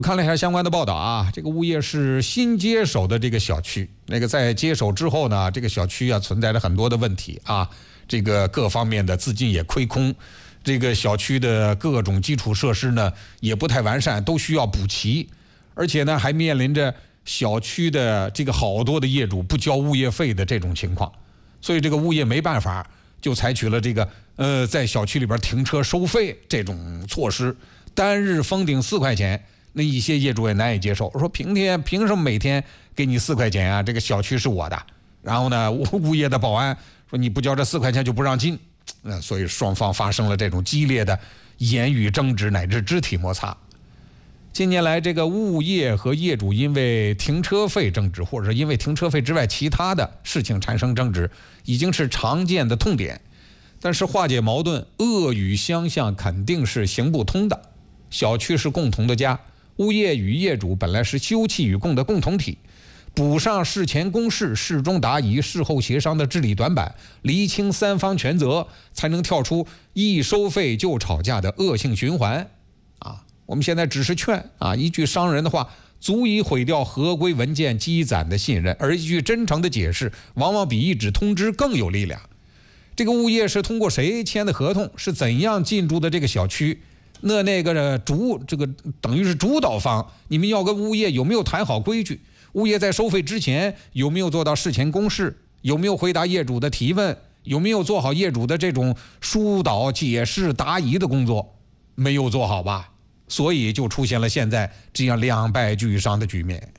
看了一下相关的报道啊，这个物业是新接手的这个小区，那个在接手之后呢，这个小区啊存在着很多的问题啊，这个各方面的资金也亏空，这个小区的各种基础设施呢也不太完善，都需要补齐，而且呢还面临着小区的这个好多的业主不交物业费的这种情况，所以这个物业没办法，就采取了这个在小区里边停车收费这种措施，单日封顶4块钱。那一些业主也难以接受，说凭什么每天给你4块钱啊？这个小区是我的。然后呢，物业的保安说你不交这4块钱就不让进。所以双方发生了这种激烈的言语争执乃至肢体摩擦。近年来，这个物业和业主因为停车费争执，或者因为停车费之外其他的事情产生争执，已经是常见的痛点。但是化解矛盾，恶语相向肯定是行不通的。小区是共同的家。物业与业主本来是休戚与共的共同体，补上事前公示、事中答疑、事后协商的治理短板，厘清3方权责，才能跳出一收费就吵架的恶性循环。我们现在只是劝一句伤人的话，足以毁掉合规文件积攒的信任，而一句真诚的解释，往往比一纸通知更有力量。这个物业是通过谁签的合同，是怎样进驻的这个小区？那个等于是主导方，你们要跟物业有没有谈好规矩？物业在收费之前有没有做到事前公示？有没有回答业主的提问？有没有做好业主的这种疏导、解释、答疑的工作？没有做好吧？所以就出现了现在这样两败俱伤的局面。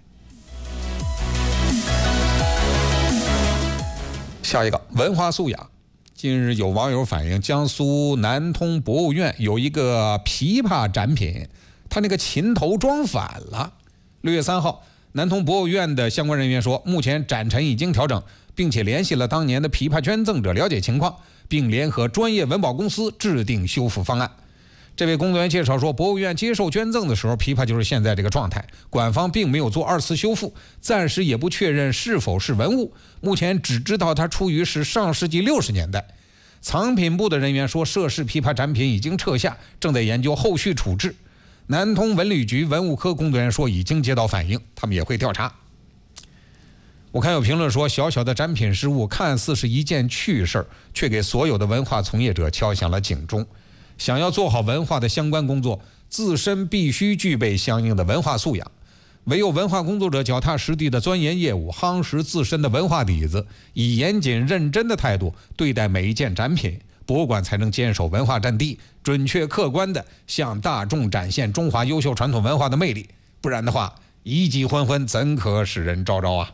下一个，文化素养。近日有网友反映，江苏南通博物院有一个琵琶展品，它那个琴头装反了。6月3号，南通博物院的相关人员说，目前展陈已经调整，并且联系了当年的琵琶捐赠者了解情况，并联合专业文保公司制定修复方案。这位工作人员介绍说，博物院接受捐赠的时候，琵琶就是现在这个状态，官方并没有做2次修复，暂时也不确认是否是文物，目前只知道它出于是上世纪60年代。藏品部的人员说，涉事琵琶展品已经撤下，正在研究后续处置。南通文旅局文物科工作人员说，已经接到反映，他们也会调查。我看有评论说，小小的展品失误看似是一件趣事，却给所有的文化从业者敲响了警钟。想要做好文化的相关工作，自身必须具备相应的文化素养。唯有文化工作者脚踏实地的钻研业务，夯实自身的文化底子，以严谨认真的态度对待每一件展品，博物馆才能坚守文化阵地，准确客观地向大众展现中华优秀传统文化的魅力。不然的话，一骑昏昏，怎可使人昭昭啊？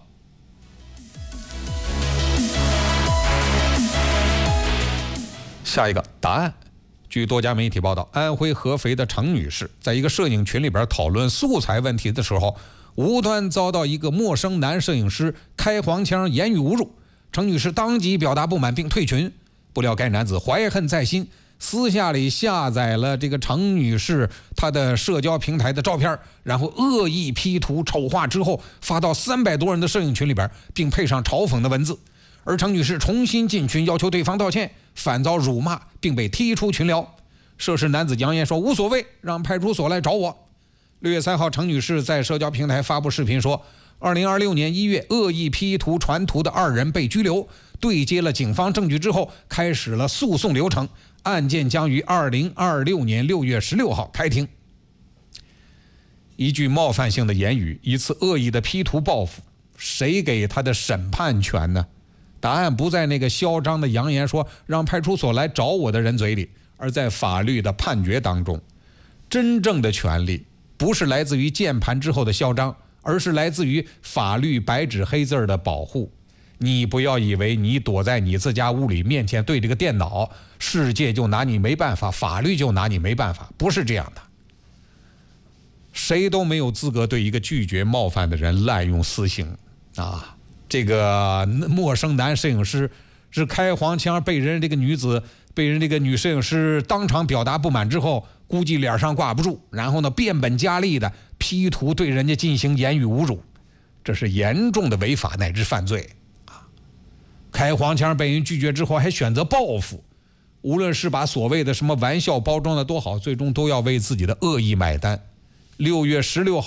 下一个答案。据多家媒体报道，安徽合肥的程女士在一个摄影群里边讨论素材问题的时候，无端遭到一个陌生男摄影师开黄腔言语侮辱，程女士当即表达不满并退群。不料该男子怀恨在心，私下里下载了这个程女士她的社交平台的照片，然后恶意 P 图丑化之后发到300多人的摄影群里边，并配上嘲讽的文字。而程女士重新进群要求对方道歉，反遭辱骂并被踢出群聊。涉事男子扬言说无所谓，让派出所来找我。6月3号，程女士在社交平台发布视频说，2026年1月恶意 P 图传图的2人被拘留，对接了警方证据之后，开始了诉讼流程，案件将于2026年6月16号开庭。一句冒犯性的言语，一次恶意的 P 图报复，谁给他的审判权呢？答案不在那个嚣张的扬言说让派出所来找我的人嘴里，而在法律的判决当中。真正的权利不是来自于键盘之后的嚣张，而是来自于法律白纸黑字的保护。你不要以为你躲在你自家屋里面前对这个电脑，世界就拿你没办法，法律就拿你没办法，不是这样的。谁都没有资格对一个拒绝冒犯的人滥用私刑啊！这个陌生男摄影师是开黄腔，被人这个女摄影师当场表达不满之后，估计脸上挂不住，然后呢变本加厉的 P 图对人家进行言语侮辱，这是严重的违法乃至犯罪啊！开黄腔被人拒绝之后还选择报复，无论是把所谓的什么玩笑包装的多好，最终都要为自己的恶意买单。 6月16号。